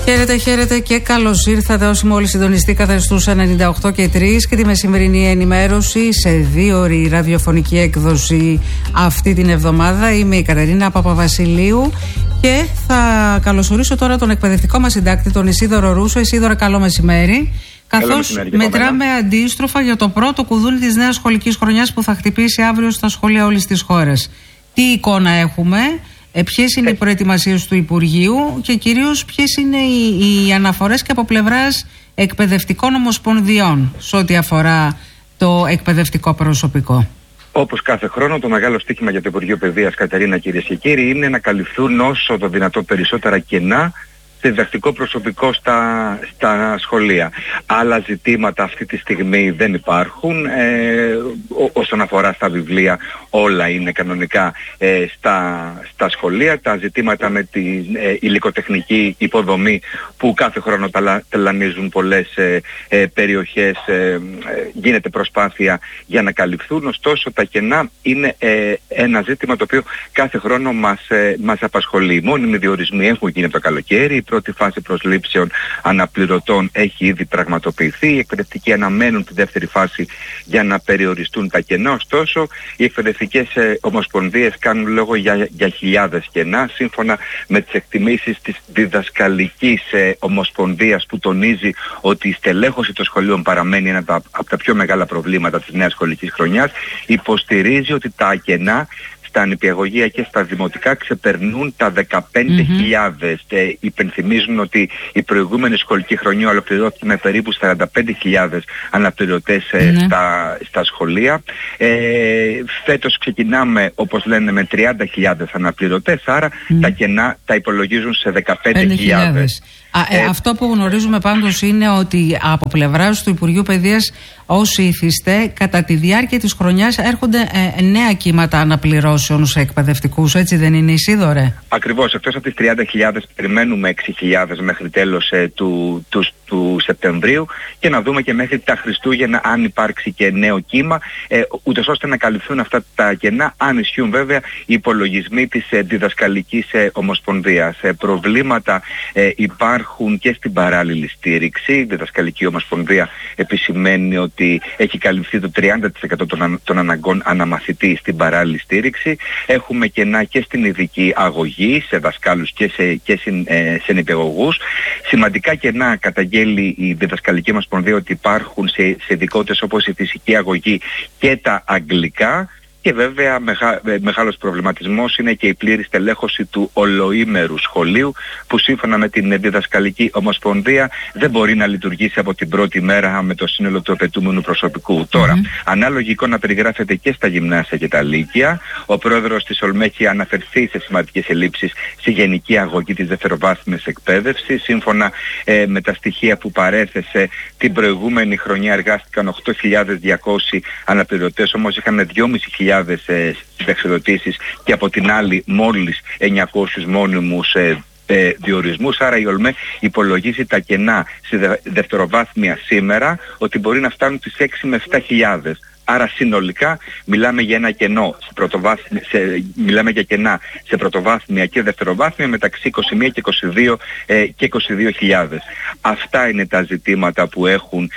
Χαίρετε και καλώς ήρθατε όσοι μόλις συντονιστήκατε στους 98 και 3 και τη μεσημερινή ενημέρωση σε 2ωρη ραδιοφωνική έκδοση αυτή την εβδομάδα. Είμαι η Κατερίνα Παπαβασιλείου και θα καλωσορίσω τώρα τον εκπαιδευτικό μας συντάκτη, τον Ισίδωρο Ρούσο. Ισίδωρα, καλό μεσημέρι. Καθώς μετράμε αντίστροφα για το πρώτο κουδούνι της νέας σχολικής χρονιάς που θα χτυπήσει αύριο στα σχολεία όλης της χώρας. Τι εικόνα έχουμε? Ποιες είναι οι προετοιμασίες του Υπουργείου και κυρίως ποιες είναι οι αναφορές και από πλευράς εκπαιδευτικών ομοσπονδιών σε ό,τι αφορά το εκπαιδευτικό προσωπικό? Όπως κάθε χρόνο, το μεγάλο στοίχημα για το Υπουργείο Παιδείας, Κατερίνα, κυρίες και κύριοι, είναι να καλυφθούν όσο το δυνατό περισσότερα κενά σε διδακτικό προσωπικό στα σχολεία. Άλλα ζητήματα αυτή τη στιγμή δεν υπάρχουν. Όσον αφορά στα βιβλία, όλα είναι κανονικά στα σχολεία. Τα ζητήματα με την υλικοτεχνική υποδομή που κάθε χρόνο ταλανίζουν πολλές περιοχές, γίνεται προσπάθεια για να καλυφθούν. Ωστόσο, τα κενά είναι ένα ζήτημα το οποίο κάθε χρόνο μας απασχολεί. Οι μόνιμοι διορισμοί έχουν γίνει από το καλοκαίρι. Η πρώτη φάση προσλήψεων αναπληρωτών έχει ήδη πραγματοποιηθεί. Οι εκπαιδευτικοί αναμένουν τη δεύτερη φάση για να περιοριστούν τα κενά. Ωστόσο, οι εκπαιδευτικές ομοσπονδίες κάνουν λόγο για χιλιάδες κενά. Σύμφωνα με τις εκτιμήσεις της διδασκαλικής ομοσπονδίας, που τονίζει ότι η στελέχωση των σχολείων παραμένει ένα από τα πιο μεγάλα προβλήματα της νέας σχολικής χρονιάς, υποστηρίζει ότι τα κενά στα νηπιαγωγεία και στα δημοτικά ξεπερνούν τα 15.000. Υπενθυμίζουν ότι η προηγούμενη σχολική χρονιά ολοκληρώθηκε με περίπου 45.000 αναπληρωτές στα σχολεία. Φέτος ξεκινάμε, όπως λένε, με 30.000 αναπληρωτές, άρα τα κενά τα υπολογίζουν σε 15.000. Αυτό που γνωρίζουμε πάντως είναι ότι από πλευράς του Υπουργείου Παιδείας, όσοι ήθιστε, κατά τη διάρκεια της χρονιάς έρχονται νέα κύματα αναπληρώσεων σε εκπαιδευτικούς, έτσι δεν είναι, Ισίδωρε? Ακριβώς, εκτός από τις 30.000 περιμένουμε 6.000 μέχρι τέλος του Σεπτεμβρίου και να δούμε και μέχρι τα Χριστούγεννα αν υπάρξει και νέο κύμα, ούτως ώστε να καλυφθούν αυτά τα κενά, αν ισχύουν βέβαια οι υπολογισμοί της διδασκαλικής ομοσπονδίας. Προβλήματα υπάρχουν και στην παράλληλη στήριξη. Η Διδασκαλική Ομοσπονδία επισημαίνει ότι έχει καλυφθεί το 30% των αναγκών αναμαθητή στην παράλληλη στήριξη. Έχουμε κενά και στην ειδική αγωγή, σε δασκάλους και σε νηπιαγωγούς. Σημαντικά κενά καταγγέλει η Διδασκαλική Ομοσπονδία ότι υπάρχουν σε ειδικότητες όπως η φυσική αγωγή και τα αγγλικά. Και βέβαια μεγάλος προβληματισμός είναι και η πλήρη στελέχωση του ολοήμερου σχολείου, που σύμφωνα με την Διδασκαλική Ομοσπονδία δεν μπορεί να λειτουργήσει από την πρώτη μέρα με το σύνολο του απαιτούμενου προσωπικού. Τώρα, ανάλογη εικόνα περιγράφεται και στα γυμνάσια και τα λύκεια. Ο πρόεδρος της ΟΛΜΕ έχει αναφερθεί σε σημαντικές ελλείψεις στη γενική αγωγή της δευτεροβάθμιας εκπαίδευσης. Σύμφωνα με τα στοιχεία που παρέθεσε, την προηγούμενη χρονιά εργάστηκαν 8.200 αναπληρωτές, όμως είχαμε 2.500 συνταξιοδοτήσεις και από την άλλη μόλις 900 μόνιμους διορισμούς. Άρα η ΟΛΜΕ υπολογίζει τα κενά στη δευτεροβάθμια σήμερα ότι μπορεί να φτάνουν τις 6 με 7.000. Άρα συνολικά μιλάμε για ένα κενό μιλάμε για κενά σε πρωτοβάθμια και δευτεροβάθμια μεταξύ 21 και 22.000. Αυτά είναι τα ζητήματα που έχουν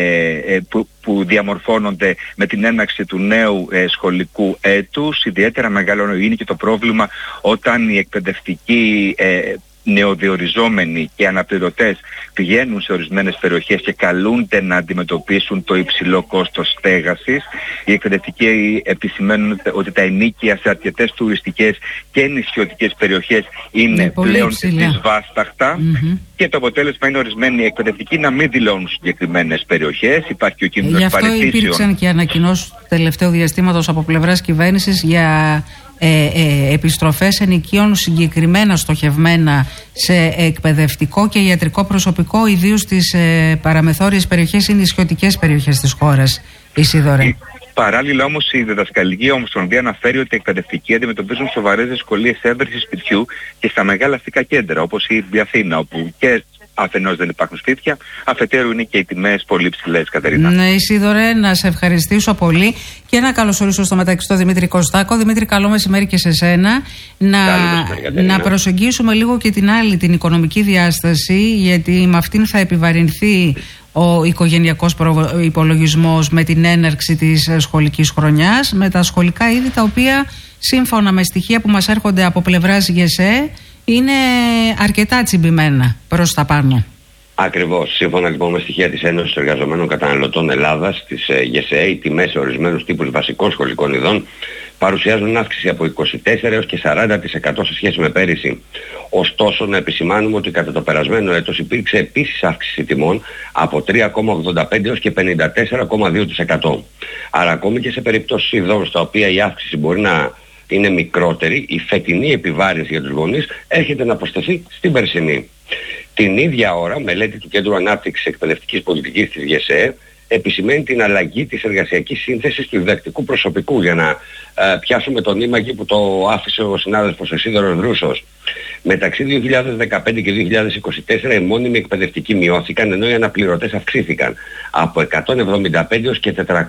που διαμορφώνονται με την έναρξη του νέου σχολικού έτους. Ιδιαίτερα μεγάλο είναι και το πρόβλημα όταν οι εκπαιδευτικοί νεοδιοριζόμενοι και αναπληρωτές πηγαίνουν σε ορισμένες περιοχές και καλούνται να αντιμετωπίσουν το υψηλό κόστος στέγασης. Οι εκπαιδευτικοί επισημαίνουν ότι τα ενοίκια σε αρκετές τουριστικές και νησιωτικές περιοχές είναι πλέον δυσβάσταχτα και το αποτέλεσμα είναι ορισμένοι εκπαιδευτικοί να μην δηλώνουν συγκεκριμένες περιοχές. Υπάρχει και ο κίνδυνος παραιτήσεων. Γι' αυτό υπήρξαν και ανακοινώσεις του τελευταίου διαστήματος από πλευράς κυβέρνησης για επιστροφές ενοικίων συγκεκριμένα στοχευμένα σε εκπαιδευτικό και ιατρικό προσωπικό, ιδίως στις παραμεθόριες περιοχές ή νησιωτικές περιοχές της χώρας. Ισίδωρε. Παράλληλα όμως η Διδασκαλική Ομοσπονδία αναφέρει ότι οι εκπαιδευτικοί αντιμετωπίζουν σοβαρές δυσκολίες έβρεσης σπιτιού και στα μεγάλα αστικά κέντρα όπως η Αθήνα, όπου και αφενός δεν υπάρχουν σπίτια, αφετέρου είναι και οι τιμές πολύ ψηλές, Κατερίνα. Ναι, Ισίδωρε, να σε ευχαριστήσω πολύ και να καλωσορίσω στο μεταξύ τον Δημήτρη Κωστάκο. Δημήτρη, καλό μεσημέρι και σε σένα. Να προσεγγίσουμε λίγο και την άλλη, την οικονομική διάσταση, γιατί με αυτήν θα επιβαρυνθεί ο οικογενειακός υπολογισμός με την έναρξη της σχολικής χρονιάς, με τα σχολικά είδη τα οποία σύμφωνα με στοιχεία που μας έρχονται από πλευράς ΓΕΣΕ είναι αρκετά τσιμπημένα προς τα πάνω. Ακριβώς. Σύμφωνα λοιπόν με στοιχεία της Ένωσης Εργαζομένων Καταναλωτών Ελλάδας, της ΓΕΣΕ, οι τιμές σε ορισμένους τύπους βασικών σχολικών ειδών παρουσιάζουν αύξηση από 24% έως και 40% σε σχέση με πέρυσι. Ωστόσο, να επισημάνουμε ότι κατά το περασμένο έτος υπήρξε επίσης αύξηση τιμών από 3,85% έως και 54,2%. Άρα ακόμη και σε περιπτώσεις ειδών στα οποία η αύξηση μπορεί να είναι μικρότερη, η φετινή επιβάρυνση για τους γονείς έρχεται να προσθεθεί στην περσινή. Την ίδια ώρα, μελέτη του Κέντρου Ανάπτυξης Εκπαιδευτικής Πολιτικής της ΓΕΣΕ επισημαίνει την αλλαγή της εργασιακής σύνθεσης του διδακτικού προσωπικού, για να πιάσουμε το νήμα εκεί που το άφησε ο συνάδελφος ο Σίδωρος Δρούσος. Μεταξύ 2015 και 2024 οι μόνιμοι εκπαιδευτικοί μειώθηκαν, ενώ οι αναπληρωτές αυξήθηκαν από 175 έως και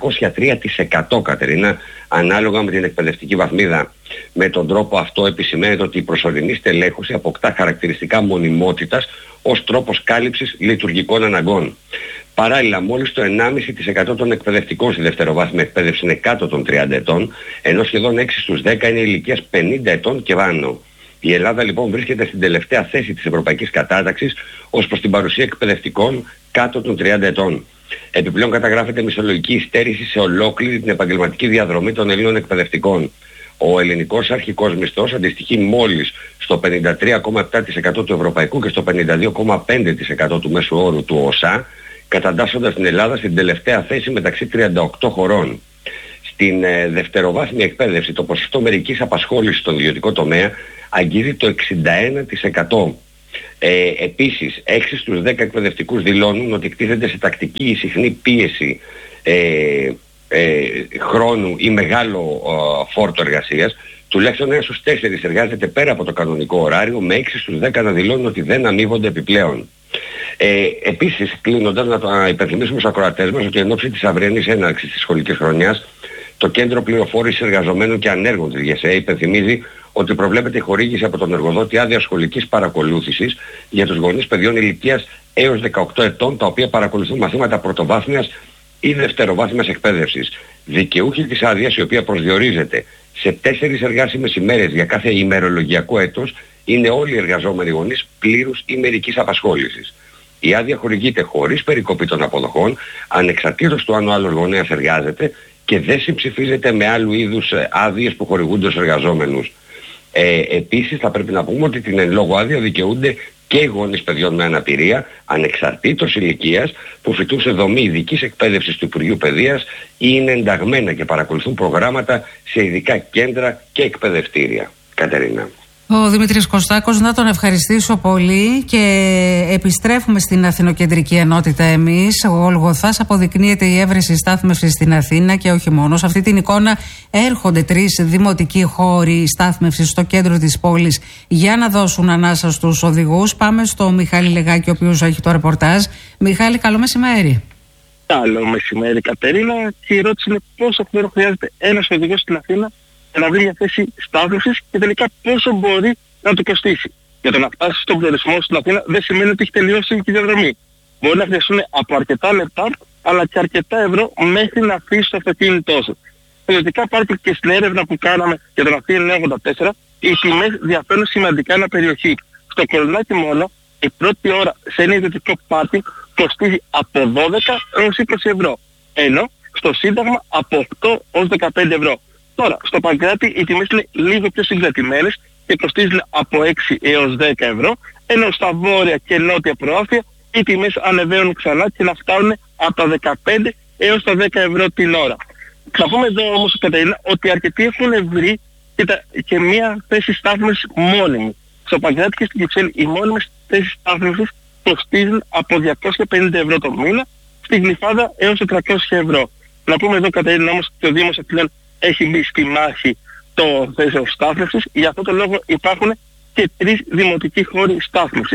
403%, Κατερίνα, ανάλογα με την εκπαιδευτική βαθμίδα. Με τον τρόπο αυτό επισημαίνεται ότι η προσωρινή στελέχωση αποκτά χαρακτηριστικά μονιμότητας ως τρόπος κάλυψης λειτουργικών αναγκών. Παράλληλα, μόλις το 1,5% των εκπαιδευτικών στη δευτεροβάθμια εκπαίδευση είναι κάτω των 30 ετών, ενώ σχεδόν 6 στους 10 είναι ηλικίας 50 ετών και πάνω. Η Ελλάδα λοιπόν βρίσκεται στην τελευταία θέση της ευρωπαϊκής κατάταξης ως προς την παρουσία εκπαιδευτικών κάτω των 30 ετών. Επιπλέον καταγράφεται μισθολογική υστέρηση σε ολόκληρη την επαγγελματική διαδρομή των Ελλήνων εκπαιδευτικών. Ο ελληνικός αρχικός μισθός αντιστοιχεί μόλις στο 53,7% του ευρωπαϊκού και στο 52,5% του μέσου όρου του ΟΣΑ, καταντάσσοντας την Ελλάδα στην τελευταία θέση μεταξύ 38 χωρών. Στην δευτεροβάθμια εκπαίδευση το ποσοστό μερικής απασχόλησης στον ιδιωτικό τομέα αγγίζει το 61%. Επίσης, 6 στους 10 εκπαιδευτικούς δηλώνουν ότι εκτίθενται σε τακτική ή συχνή πίεση χρόνου ή μεγάλο φόρτο εργασίας. Τουλάχιστον 1 στους 4 εργάζεται πέρα από το κανονικό ωράριο, με 6 στους 10 να δηλώνουν ότι δεν αμείβονται επιπλέον. Επίσης, κλείνοντας, να υπενθυμίσουμε στους ακροατές μας ότι εν ώψη της αυριανής έναρξης της σχολικής χρονιάς, το Κέντρο Πληροφόρησης Εργαζομένων και Ανέργων της ΓΕΣΕ υπενθυμίζει ότι προβλέπεται η χορήγηση από τον εργοδότη άδειας σχολικής παρακολούθησης για τους γονείς παιδιών ηλικίας έως 18 ετών, τα οποία παρακολουθούν μαθήματα πρωτοβάθμιας ή δευτεροβάθμιας εκπαίδευσης. Δικαιούχοι της άδειας, η οποία προσδιορίζεται σε 4 εργάσιμες ημέρες για κάθε ημερολογιακό έτος, είναι όλοι οι εργαζόμενοι γονείς πλήρους ή μερικής απασχόλησης. Η άδεια χορηγείται χωρίς περικοπή των αποδοχών, ανεξαρτήτως του αν ο άλλος γονέας εργάζεται, και δεν συμψηφίζεται με άλλου είδους άδειες που χορηγούνται στους εργαζόμενους. Επίσης θα πρέπει να πούμε ότι την εν λόγω άδεια δικαιούνται και οι γονείς παιδιών με αναπηρία, ανεξαρτήτως ηλικίας, που φοιτούν σε δομή ειδικής εκπαίδευσης του Υπουργείου Παιδείας ή είναι ενταγμένα και παρακολουθούν προγράμματα σε ειδικά κέντρα και εκπαιδευτήρια. Κατερίνα. Ο Δημήτρης Κωστάκος, να τον ευχαριστήσω πολύ και επιστρέφουμε στην Αθηνοκεντρική Ενότητα εμείς. Ο Γολγοθάς αποδεικνύεται η έβρεση στάθμευσης στην Αθήνα και όχι μόνο. Σε αυτή την εικόνα έρχονται 3 δημοτικοί χώροι στάθμευσης στο κέντρο της πόλης για να δώσουν ανάσα στους οδηγούς. Πάμε στο Μιχάλη Λεγάκη, ο οποίος έχει το ρεπορτάζ. Μιχάλη, καλό μεσημέρι. Καλό μεσημέρι, Κατερίνα. Και η ερώτηση είναι πόσο χρόνο χρειάζεται ένας οδηγός στην Αθήνα να βρει μια θέση στάθμευσης και τελικά πόσο μπορεί να του κοστίσει. Για το να φτάσει στον προορισμό στην Αθήνα δεν σημαίνει ότι έχει τελειώσει η διαδρομή. Μπορεί να χρειαστούν από αρκετά λεπτά αλλά και αρκετά ευρώ μέχρι να αφήσει το αυτοκίνητό σου. Ειδικά πάρτε και στην έρευνα που κάναμε για τον Αθήνα 84, οι τιμές διαφέρουν σημαντικά ανά περιοχή. Στο Κολονάκι μόνο η πρώτη ώρα σε ένα ιδιωτικό πάρκινγκ κοστίζει από 12 έως 20 ευρώ. Ενώ στο Σύνταγμα από 8 έως 15 ευρώ. Τώρα, στο Παγκράτη οι τιμές είναι λίγο πιο συγκρατημένες και κοστίζουν από 6 έως 10 ευρώ, ενώ στα βόρεια και νότια προάστια οι τιμές ανεβαίνουν ξανά και να φτάνουν από τα 15 έως τα 10 ευρώ την ώρα. Θα πούμε εδώ όμως, Κατερίνα, ότι αρκετοί έχουν βρει και μια θέση στάθμευσης μόνιμη. Στο Παγκράτη και στην Κυψέλη οι μόνιμες θέσεις στάθμευσης κοστίζουν από 250 ευρώ το μήνα, στη Γλυφάδα έως 400 ευρώ. Να πούμε εδώ, Κατερίνα, όμως ότι ο Δήμος Αθηνών έχει μπει στη μάχη των θέσεων στάθμευσης. Για αυτό το λόγο υπάρχουν και 3 δημοτικοί χώροι στάθμευσης.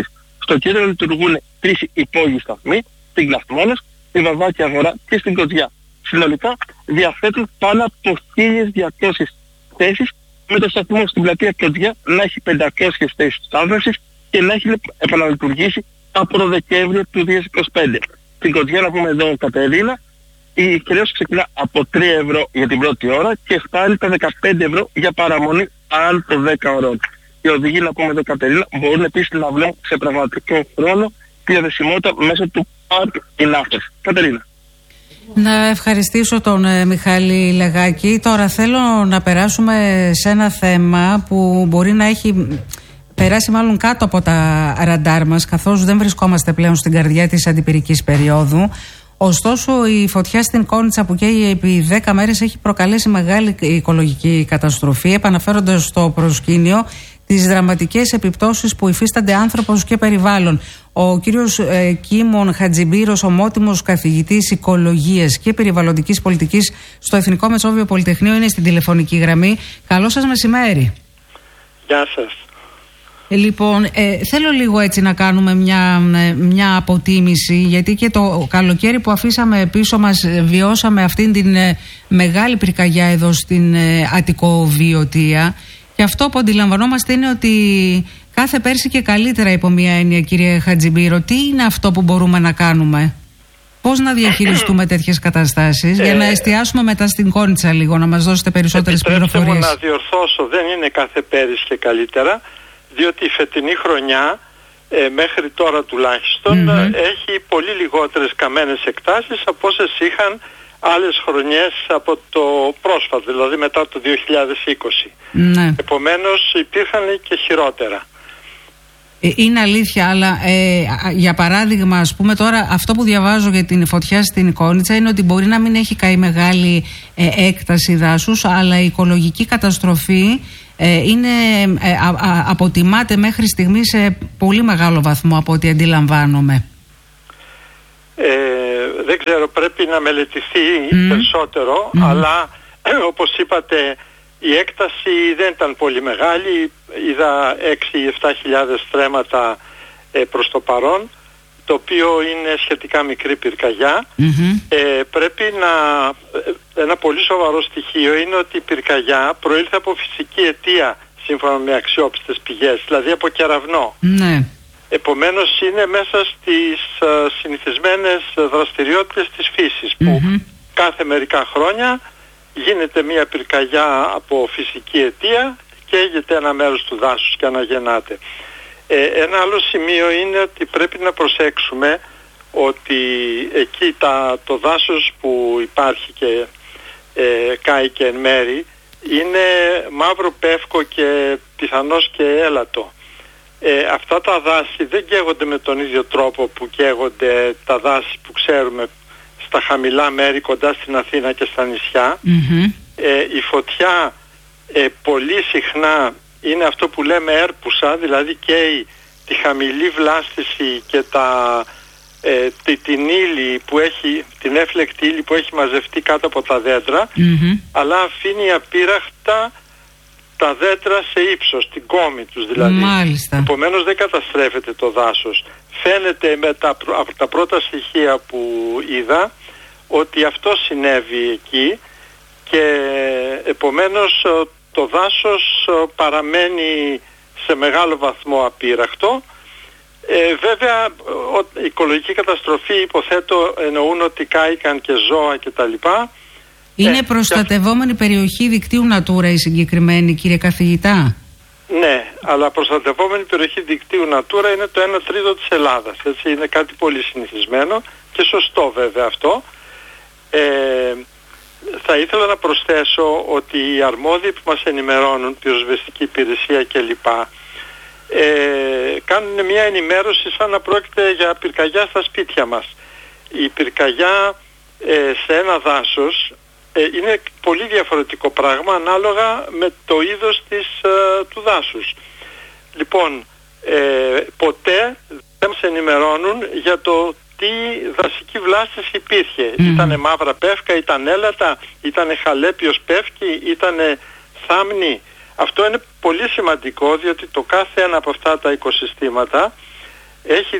Στο κέντρο λειτουργούν 3 υπόγειοι σταθμοί, στην Κλαθμόνος, στη Βαρβάκη Αγορά και στην Κοντζιά. Συνολικά διαθέτουν πάνω από 1.200 θέσεις, με το σταθμό στην πλατεία Κοντζιά να έχει 500 θέσεις στάθμευσης και να έχει επαναλειτουργήσει από το Δεκέμβριο του 2025. Στην Κοντζιά, να πούμε εδώ, Κατερίνα, η χρέωση ξεκινά από 3 ευρώ για την πρώτη ώρα και φτάνει τα 15 ευρώ για παραμονή άνω των 10 ώρων. Οι οδηγοί, να πούμε εδώ, Κατερίνα, μπορούν επίσης να βρουν σε πραγματικό χρόνο τη διαδεσιμότητα μέσω του Park in Athens. Κατερίνα. Να ευχαριστήσω τον Μιχάλη Λεγάκη. Τώρα θέλω να περάσουμε σε ένα θέμα που μπορεί να έχει περάσει μάλλον κάτω από τα ραντάρ μας, καθώς δεν βρισκόμαστε πλέον στην καρδιά της αντιπυρικής περίοδου. Ωστόσο, η φωτιά στην Κόνιτσα που καίει επί 10 μέρες έχει προκαλέσει μεγάλη οικολογική καταστροφή, επαναφέροντας στο προσκήνιο τις δραματικές επιπτώσεις που υφίστανται άνθρωπος και περιβάλλον. Ο κύριος Κίμων Χατζιμπύρος, ομότιμος καθηγητής οικολογίας και περιβαλλοντικής πολιτικής στο Εθνικό Μεσόβιο Πολυτεχνείο, είναι στην τηλεφωνική γραμμή. Καλό σας μεσημέρι. Γεια σας. Λοιπόν, θέλω λίγο έτσι να κάνουμε μια αποτίμηση, γιατί και το καλοκαίρι που αφήσαμε πίσω μας βιώσαμε αυτήν την μεγάλη πυρκαγιά εδώ στην Αττικοβιωτία, και αυτό που αντιλαμβανόμαστε είναι ότι κάθε πέρσι και καλύτερα, υπό μία έννοια, κύριε Χατζιμπύρο. Τι είναι αυτό που μπορούμε να κάνουμε, πώς να διαχειριστούμε τέτοιες καταστάσεις, για να εστιάσουμε μετά στην Κόνιτσα λίγο, να μας δώσετε περισσότερες πληροφορίες. Επιτρέψτε μου να διορθώσω, δεν είναι κάθε πέρυσι και καλύτερα, διότι η φετινή χρονιά μέχρι τώρα τουλάχιστον έχει πολύ λιγότερες καμένες εκτάσεις από όσες είχαν άλλες χρονιές από το πρόσφατο, δηλαδή μετά το 2020. Ναι. Επομένως υπήρχαν και χειρότερα. Είναι αλήθεια, αλλά για παράδειγμα, ας πούμε τώρα, αυτό που διαβάζω για την φωτιά στην Κόνιτσα είναι ότι μπορεί να μην έχει καεί μεγάλη έκταση δάσους, αλλά η οικολογική καταστροφή αποτιμάται μέχρι στιγμή σε πολύ μεγάλο βαθμό, από ό,τι αντιλαμβάνομαι. Δεν ξέρω, πρέπει να μελετηθεί περισσότερο, αλλά όπως είπατε, η έκταση δεν ήταν πολύ μεγάλη. Είδα 6-7 χιλιάδες στρέμματα προς το παρόν, το οποίο είναι σχετικά μικρή πυρκαγιά. Πρέπει ένα πολύ σοβαρό στοιχείο είναι ότι η πυρκαγιά προήλθε από φυσική αιτία, σύμφωνα με αξιόπιστες πηγές, δηλαδή από κεραυνό. Ναι. Επομένως είναι μέσα στις συνηθισμένες δραστηριότητες της φύσης, που κάθε μερικά χρόνια γίνεται μια πυρκαγιά από φυσική αιτία και καίγεται ένα μέρος του δάσους και αναγεννάται. Ένα άλλο σημείο είναι ότι πρέπει να προσέξουμε ότι εκεί το δάσος που υπάρχει και κάει και εν μέρη είναι μαύρο πεύκο και πιθανώς και έλατο. Αυτά τα δάση δεν καίγονται με τον ίδιο τρόπο που καίγονται τα δάση που ξέρουμε στα χαμηλά μέρη κοντά στην Αθήνα και στα νησιά. Η φωτιά πολύ συχνά είναι αυτό που λέμε έρπουσα, δηλαδή καίει τη χαμηλή βλάστηση και την ύλη που έχει, την έφλεκτη ύλη που έχει μαζευτεί κάτω από τα δέντρα, αλλά αφήνει απείραχτα τα δέντρα σε ύψος, την κόμη τους δηλαδή. Μάλιστα. Επομένως δεν καταστρέφεται το δάσος. Φαίνεται από τα πρώτα στοιχεία που είδα ότι αυτό συνέβη εκεί, και επομένως το δάσος παραμένει σε μεγάλο βαθμό απείραχτο. Βέβαια η οικολογική καταστροφή, υποθέτω, εννοούν ότι κάηκαν και ζώα κτλ. Είναι προστατευόμενη περιοχή δικτύου Natura η συγκεκριμένη, κύριε καθηγητά? Ναι, αλλά προστατευόμενη περιοχή δικτύου Natura είναι το 1/3 της Ελλάδας. Έτσι, είναι κάτι πολύ συνηθισμένο και σωστό βέβαια αυτό. Θα ήθελα να προσθέσω ότι οι αρμόδιοι που μας ενημερώνουν, πυροσβεστική υπηρεσία κλπ, κάνουν μια ενημέρωση σαν να πρόκειται για πυρκαγιά στα σπίτια μας. Η πυρκαγιά σε ένα δάσος είναι πολύ διαφορετικό πράγμα ανάλογα με το είδος του δάσους. Λοιπόν, ποτέ δεν μας ενημερώνουν για το τι δασική βλάστηση υπήρχε. Ήτανε μαύρα πεύκα, ήταν έλατα, ήτανε χαλέπιος πεύκι, ήτανε θάμνη. Αυτό είναι πολύ σημαντικό, διότι το κάθε ένα από αυτά τα οικοσυστήματα έχει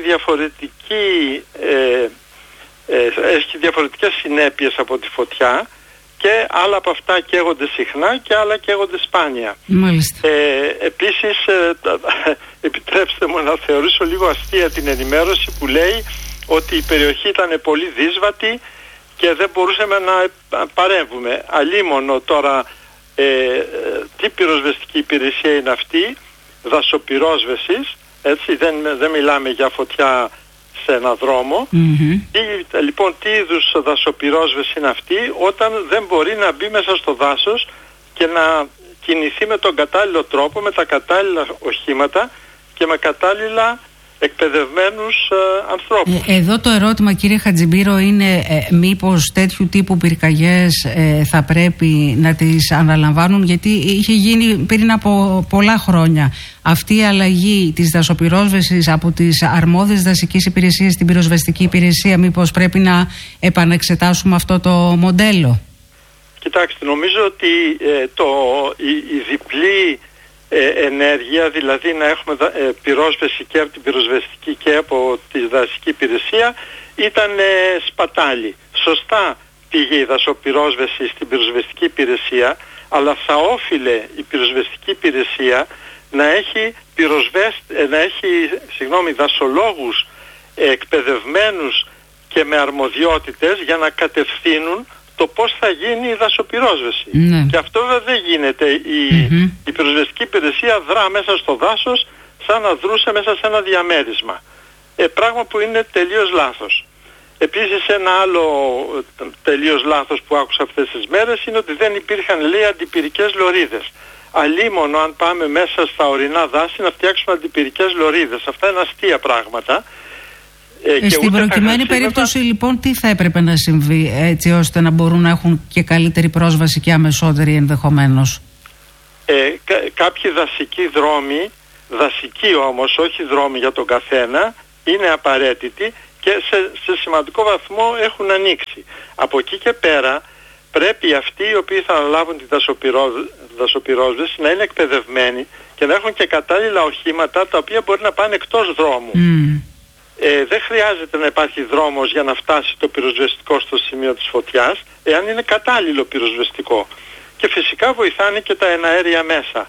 διαφορετικές συνέπειες από τη φωτιά, και άλλα από αυτά καίγονται συχνά και άλλα καίγονται σπάνια. Μάλιστα. Επίσης, επιτρέψτε μου να θεωρήσω λίγο αστεία την ενημέρωση που λέει ότι η περιοχή ήταν πολύ δύσβατη και δεν μπορούσαμε να παρέμβουμε. Αλίμονο τώρα, τι πυροσβεστική υπηρεσία είναι αυτή, δασοπυρόσβεσης, έτσι, δεν μιλάμε για φωτιά σε ένα δρόμο. Λοιπόν, τι είδους δασοπυρόσβεση είναι αυτή, όταν δεν μπορεί να μπει μέσα στο δάσος και να κινηθεί με τον κατάλληλο τρόπο, με τα κατάλληλα οχήματα και με κατάλληλα εκπαιδευμένους ανθρώπους. Εδώ το ερώτημα, κύριε Χατζιμπύρο, είναι μήπως τέτοιου τύπου πυρκαγιές θα πρέπει να τις αναλαμβάνουν, γιατί είχε γίνει πριν από πολλά χρόνια αυτή η αλλαγή της δασοπυρόσβεσης από τις αρμόδιες δασικές υπηρεσίες στην πυροσβεστική υπηρεσία. Μήπως πρέπει να επανεξετάσουμε αυτό το μοντέλο? Κοιτάξτε, νομίζω ότι η διπλή ενέργεια, δηλαδή να έχουμε πυρόσβεση και από την πυροσβεστική και από τη δασική υπηρεσία, ήταν σπατάλη. Σωστά πήγε η δασοπυρόσβεση στην πυροσβεστική υπηρεσία, αλλά θα όφιλε η πυροσβεστική υπηρεσία να έχει δασολόγους εκπαιδευμένους και με αρμοδιότητες για να κατευθύνουν το πώς θα γίνει η δασοπυρόσβεση. Ναι. Και αυτό δεν γίνεται. Η πυροσβεστική υπηρεσία δρά μέσα στο δάσος σαν να δρούσε μέσα σε ένα διαμέρισμα. Πράγμα που είναι τελείως λάθος. Επίσης, ένα άλλο τελείως λάθος που άκουσα αυτές τις μέρες είναι ότι δεν υπήρχαν, λέει, αντιπυρικές λωρίδες. Αλίμονο αν πάμε μέσα στα ορεινά δάση να φτιάξουμε αντιπυρικές λωρίδες. Αυτά είναι αστεία πράγματα. Στην προκειμένη περίπτωση, λοιπόν, τι θα έπρεπε να συμβεί έτσι ώστε να μπορούν να έχουν και καλύτερη πρόσβαση και αμεσότερη ενδεχομένως? Κάποιοι δασικοί δρόμοι, δασικοί όμως, όχι δρόμοι για τον καθένα, είναι απαραίτητοι και σε σημαντικό βαθμό έχουν ανοίξει. Από εκεί και πέρα πρέπει αυτοί οι οποίοι θα αναλάβουν τη δασοπυρόσβεση να είναι εκπαιδευμένοι και να έχουν και κατάλληλα οχήματα τα οποία μπορεί να πάνε εκτός δρόμου. Δεν χρειάζεται να υπάρχει δρόμος για να φτάσει το πυροσβεστικό στο σημείο της φωτιάς, εάν είναι κατάλληλο πυροσβεστικό. Και φυσικά βοηθάνε και τα εναέρια μέσα.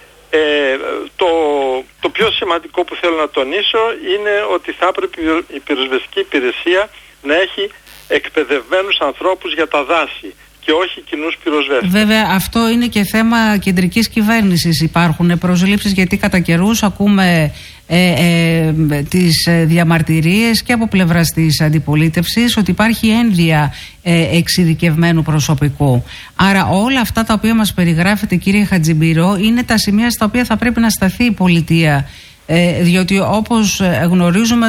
Το πιο σημαντικό που θέλω να τονίσω είναι ότι θα έπρεπε η πυροσβεστική υπηρεσία να έχει εκπαιδευμένους ανθρώπους για τα δάση και όχι κοινούς πυροσβέστες. Βέβαια, αυτό είναι και θέμα κεντρικής κυβέρνησης. Υπάρχουν προσλήψεις, γιατί κατά καιρούς ακούμε τις διαμαρτυρίες και από πλευράς της αντιπολίτευσης ότι υπάρχει ένδυα εξειδικευμένου προσωπικού. Άρα όλα αυτά τα οποία μας περιγράφετε, κύριε Χατζιμπύρο, είναι τα σημεία στα οποία θα πρέπει να σταθεί η πολιτεία, διότι όπως γνωρίζουμε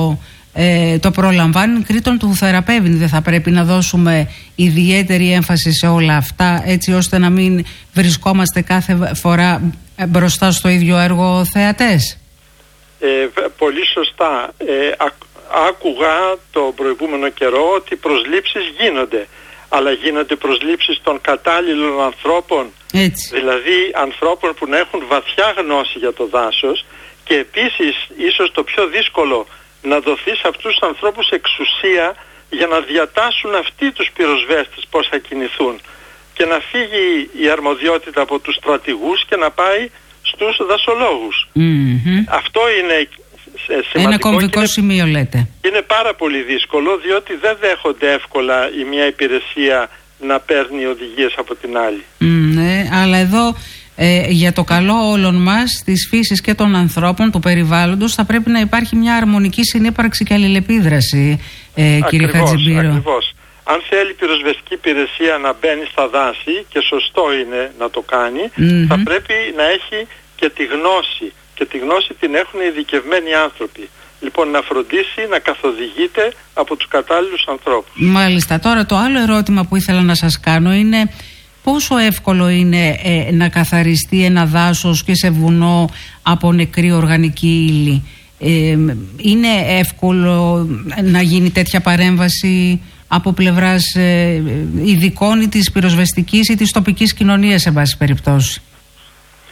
το προλαμβάνει κρίτων του θεραπεύει. Δεν θα πρέπει να δώσουμε ιδιαίτερη έμφαση σε όλα αυτά, έτσι ώστε να μην βρισκόμαστε κάθε φορά μπροστά στο ίδιο έργο θεατές? Πολύ σωστά. Άκουγα το προηγούμενο καιρό ότι προσλήψεις γίνονται, αλλά γίνονται προσλήψεις των κατάλληλων ανθρώπων, έτσι. Δηλαδή ανθρώπων που να έχουν βαθιά γνώση για το δάσος, και επίσης ίσως το πιο δύσκολο, να δοθεί σε αυτούς τους ανθρώπους εξουσία για να διατάσσουν αυτοί τους πυροσβέστες πώς θα κινηθούν και να φύγει η αρμοδιότητα από τους στρατηγούς και να πάει στους δασολόγους. Αυτό είναι σημαντικό. Ένα κομβικό σημείο, λέτε. Είναι πάρα πολύ δύσκολο, διότι δεν δέχονται εύκολα η μια υπηρεσία να παίρνει οδηγίες από την άλλη. Ναι, αλλά εδώ για το καλό όλων μας, της φύσης και των ανθρώπων, του περιβάλλοντος, θα πρέπει να υπάρχει μια αρμονική συνύπαρξη και αλληλεπίδραση, κύριε Χατζιμπύρο. Ακριβώς. Αν θέλει η πυροσβεστική υπηρεσία να μπαίνει στα δάση, και σωστό είναι να το κάνει, θα πρέπει να έχει και τη γνώση. Και τη γνώση την έχουν ειδικευμένοι άνθρωποι. Λοιπόν, να φροντίσει να καθοδηγείται από τους κατάλληλους ανθρώπους. Μάλιστα. Τώρα το άλλο ερώτημα που ήθελα να σας κάνω είναι πόσο εύκολο είναι να καθαριστεί ένα δάσος και σε βουνό από νεκρή οργανική ύλη? Είναι εύκολο να γίνει τέτοια παρέμβαση από πλευράς ειδικών ή της πυροσβεστικής ή της τοπικής κοινωνίας, σε βάση περιπτώσει?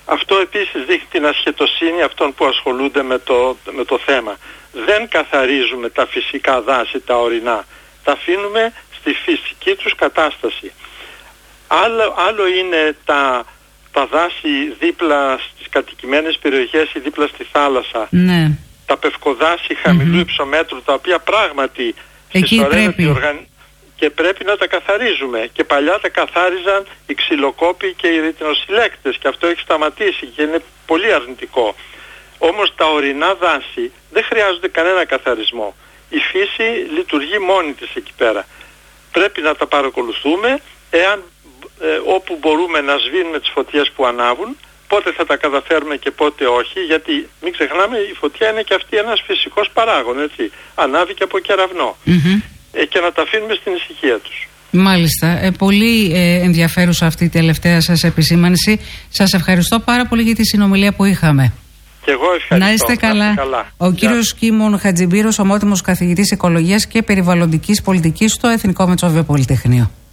Αυτό επίσης δείχνει την ασχετοσύνη αυτών που ασχολούνται με το θέμα. Δεν καθαρίζουμε τα φυσικά δάση, τα ορεινά. Τα αφήνουμε στη φυσική τους κατάσταση. Άλλο είναι τα δάση δίπλα στις κατοικημένες περιοχές ή δίπλα στη θάλασσα. Ναι. Τα πευκοδάση χαμηλού υψομέτρου, τα οποία πράγματι συσσωρεύονται και πρέπει να τα καθαρίζουμε. Και παλιά τα καθάριζαν οι ξυλοκόποι και οι ρετινοσυλλέκτες και αυτό έχει σταματήσει και είναι πολύ αρνητικό. Όμως τα ορεινά δάση δεν χρειάζονται κανένα καθαρισμό. Η φύση λειτουργεί μόνη της εκεί πέρα. Πρέπει να τα παρακολουθούμε, εάν όπου μπορούμε να σβήνουμε τις φωτιές που ανάβουν, πότε θα τα καταφέρουμε και πότε όχι, γιατί μην ξεχνάμε, η φωτιά είναι και αυτή ένας φυσικός παράγων, έτσι. Ανάβει και από κεραυνό. Και να τα αφήνουμε στην ησυχία τους. Μάλιστα. Πολύ ενδιαφέρουσα αυτή η τελευταία σας επισήμανση. Σας ευχαριστώ πάρα πολύ για τη συνομιλία που είχαμε. Και εγώ ευχαριστώ. Να είστε καλά. Ο κύριος Κίμων Χατζιμπύρος, ομότιμος καθηγητής Οικολογίας και Περιβαλλοντικής Πολιτικής στο Εθνικό Μετσόβιο Πολυτεχνείο.